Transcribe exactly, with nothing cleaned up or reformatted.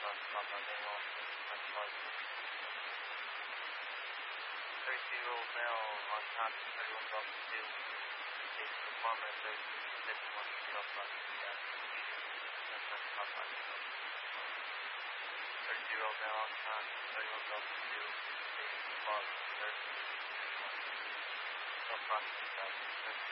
Papa Male, thirty-year-old male on top, thirty-one Golf two, station performer, thirty-two, fifty-one, Papa, yeah, Papa, thirty-year-old male on top, thirty-one Golf two, station performer, thirty-two, fifty-one, Papa,